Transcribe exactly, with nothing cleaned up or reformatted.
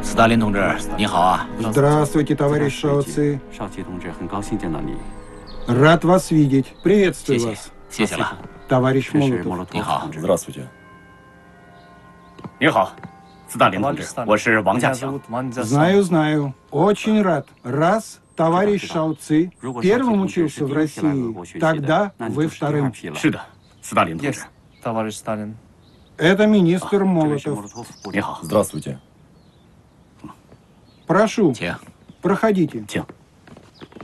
斯大林同志，你好啊！ Здравствуйте, товарищ Шао Ци. 少奇同志，很高兴见到你。 Рад вас видеть. 谢 Приветствую 谢 вас, 谢谢了。 товарищ 这是莫 Молотов. 洛托你好夫同志。 Здравствуйте. 你好，斯大林同志，我是王家强。 Знаю, знаю. Очень рад. Раз, товарищ Шао Ци первым учился в России, тогда вы вторым. 是的，斯大林同志。 товарищ Сталин. Это министр 这位是莫洛 Молотов. 托夫部长。 你好， Здравствуйте. Прошу, 请。 проходите. 请。